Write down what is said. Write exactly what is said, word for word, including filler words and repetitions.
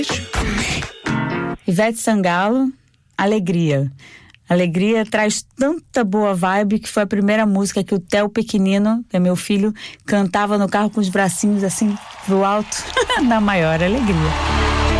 Ivete Sangalo, Alegria. Alegria traz tanta boa vibe que foi a primeira música que o Theo pequenino, que é meu filho, cantava no carro com os bracinhos assim pro alto, na maior alegria.